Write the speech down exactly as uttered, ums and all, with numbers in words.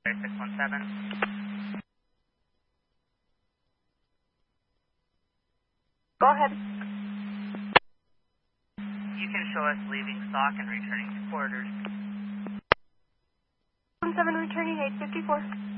six one seven. Go ahead. You can show us leaving stock and returning to quarters. one seven returning eight fifty-four.